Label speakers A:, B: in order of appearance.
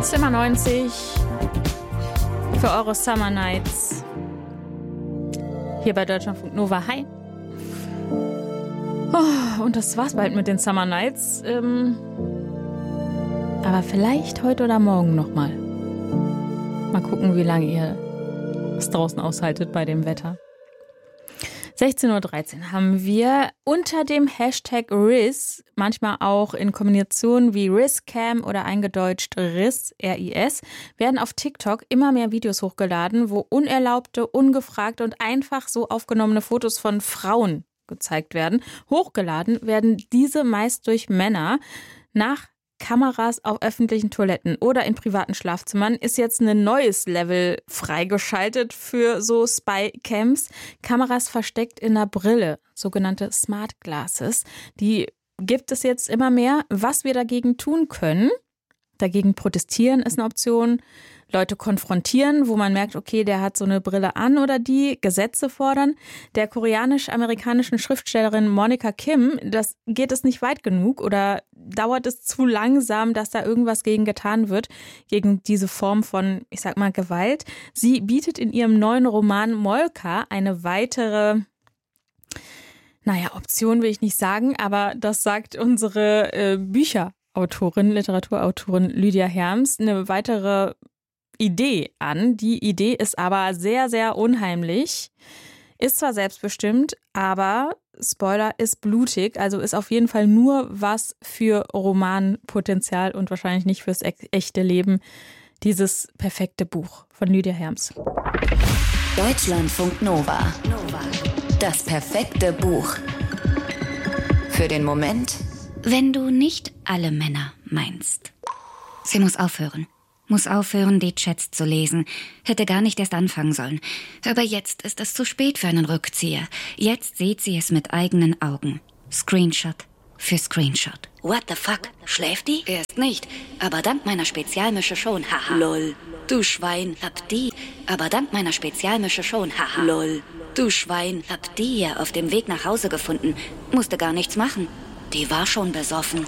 A: Zimmer 90 für eure Summer Nights. Hier bei Deutschlandfunk Nova. Hi. Oh, und das war's bald mit den Summer Nights. Aber vielleicht heute oder morgen nochmal. Mal gucken, wie lange ihr es draußen aushaltet bei dem Wetter. 16.13 Uhr haben wir unter dem Hashtag Riz, manchmal auch in Kombinationen wie Rizcam oder eingedeutscht Riz, R-I-S, werden auf TikTok immer mehr Videos hochgeladen, wo unerlaubte, ungefragte und einfach so aufgenommene Fotos von Frauen gezeigt werden. Hochgeladen werden diese meist durch Männer. Nach Kameras auf öffentlichen Toiletten oder in privaten Schlafzimmern ist jetzt ein neues Level freigeschaltet für so Spy-Cams. Kameras versteckt in der Brille, sogenannte Smart Glasses. Die gibt es jetzt immer mehr. Was wir dagegen tun können, dagegen protestieren ist eine Option. Leute konfrontieren, wo man merkt, okay, der hat so eine Brille an oder die, Gesetze fordern. Der koreanisch-amerikanischen Schriftstellerin Monica Kim, das geht es nicht weit genug oder dauert es zu langsam, dass da irgendwas gegen getan wird, gegen diese Form von, ich sag mal, Gewalt. Sie bietet in ihrem neuen Roman Molka eine weitere, Option will ich nicht sagen, aber das sagt unsere Literaturautorin Lydia Herms, eine weitere Idee an. Die Idee ist aber sehr, sehr unheimlich. Ist zwar selbstbestimmt, aber, Spoiler, ist blutig. Also ist auf jeden Fall nur was für Romanpotenzial und wahrscheinlich nicht fürs echte Leben. Dieses perfekte Buch von Lydia Herms.
B: Deutschlandfunk Nova. Das perfekte Buch. Für den Moment,
C: wenn du nicht alle Männer meinst. Sie muss aufhören. Muss aufhören, die Chats zu lesen. Hätte gar nicht erst anfangen sollen. Aber jetzt ist es zu spät für einen Rückzieher. Jetzt sieht sie es mit eigenen Augen. Screenshot für Screenshot.
D: What the fuck? Schläft die?
C: Erst nicht, aber dank meiner Spezialmische schon, haha.
D: Lol. Du Schwein.
C: Hab die, aber dank meiner Spezialmische schon, haha.
D: Lol. Du Schwein.
C: Hab die ja auf dem Weg nach Hause gefunden. Musste gar nichts machen. Die war schon besoffen.